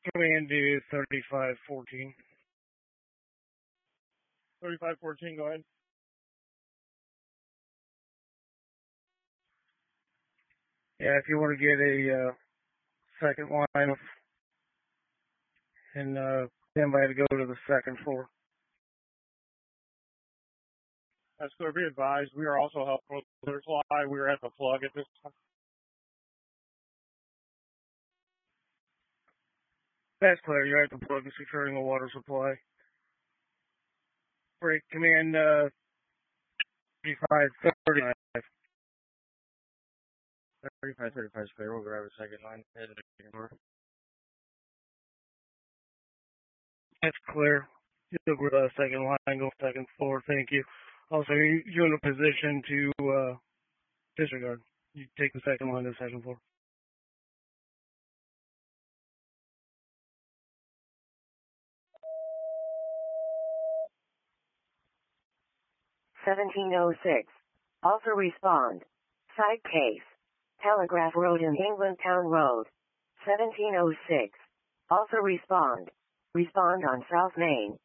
Command is 3514. 3514, go ahead. Yeah, if you want to get a second line of, and somebody to go to the second floor. That's clear. Be advised, we are also helpful with the supply. We are at the plug at this time. That's clear. You're at the plug and securing the water supply. Break command 3539. 3535 is clear. We'll grab a second line. That's clear. You'll go to the second line, go second floor. Thank you. Also, you're in a position to disregard. You take the second line to the second floor. Also respond. Side case. Telegraph Road in England Town Road. 1706. Also respond. Respond on South Main.